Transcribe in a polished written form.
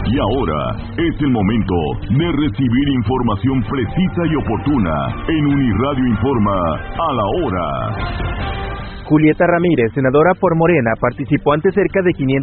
Y ahora es el momento de recibir información precisa y oportuna en Uniradio Informa a la hora. Julieta Ramírez, senadora por Morena, participó ante cerca de 500